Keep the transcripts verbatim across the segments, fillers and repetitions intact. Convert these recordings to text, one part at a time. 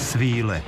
Svile.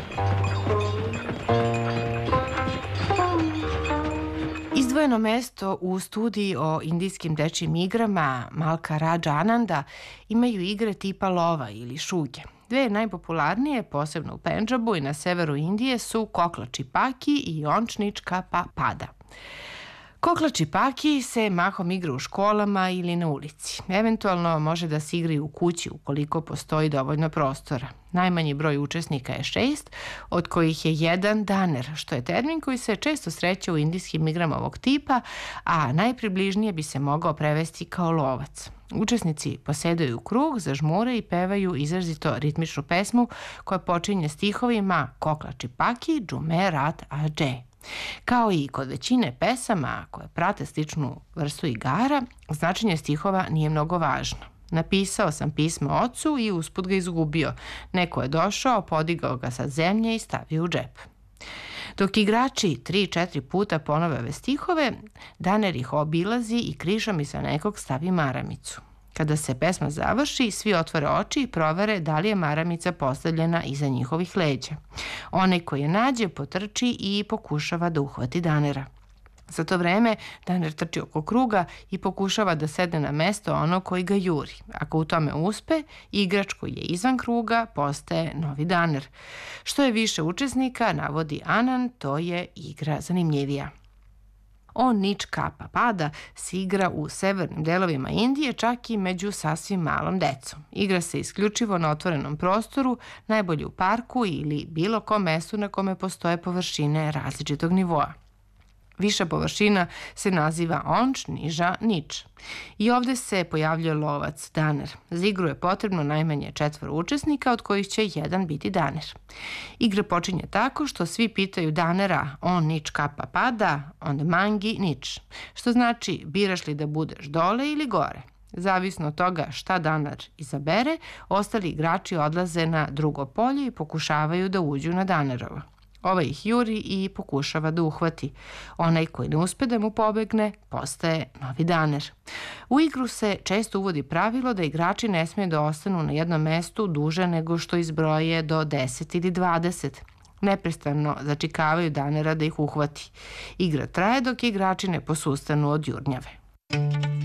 Izdvojeno mesto u studiji o indijskim dečijim igrama Malka Raja Ananda imaju igre tipa lova ili šuge. Dve najpopularnije, posebno u Pendžabu i na severu Indije, su kokla čipaki i ončnička pa pada. Kokla čipaki se mahom igra u školama ili na ulici. Eventualno može da se igra i u kući ukoliko postoji dovoljno prostora. Najmanji broj učesnika je šest, od kojih je jedan daner, što je termin koji se često sreće u indijskim igrama ovog tipa, a najpribližnije bi se mogao prevesti kao lovac. Učesnici posedaju krug, zažmure i pevaju izrazito ritmičnu pesmu koja počinje stihovima kokla čipaki, džume rat a dže. Kao i kod većine pesama koje prate sličnu vrstu igara, značenje stihova nije mnogo važno. Napisao sam pismo ocu i usput ga izgubio. Neko je došao, podigao ga sa zemlje i stavio u džep. Dok igrači tri četiri puta ponove ove stihove, daner ih obilazi i križom iza nekog stavi maramicu. Kada se pesma završi, svi otvore oči i provere da li je maramica postavljena iza njihovih leđa. Onaj koji je nađe potrči i pokušava da uhvati danera. Za to vreme daner trči oko kruga i pokušava da sedne na mesto onog koji ga juri. Ako u tome uspe, igrač koji je izvan kruga postaje novi daner. Što je više učesnika, navodi Anand, to je igra zanimljivija. Ončnička pa pada se igra u severnim delovima Indije, čak i među sasvim malom decom. Igra se isključivo na otvorenom prostoru, najbolje u parku ili bilo kom mestu na kome postoje površine različitog nivoa. Viša površina se naziva onč, niža nič. I ovde se pojavljuje lovac, daner. Za igru je potrebno najmanje četvoro učesnika, od kojih će jedan biti daner. Igra počinje tako što svi pitaju danera on nič kapa pada, onda mangi nič, što znači biraš li da budeš dole ili gore. Zavisno od toga šta daner izabere, ostali igrači odlaze na drugo polje i pokušavaju da uđu na danerovo. Ovaj ih juri i pokušava da uhvati. Onaj koji ne uspe da mu pobegne, postaje novi daner. U igru se često uvodi pravilo da igrači ne smiju da ostanu na jednom mestu duže nego što izbroje do deset ili dvadeset. Neprestano začikavaju danera da ih uhvati. Igra traje dok igrači ne posustanu od jurnjave.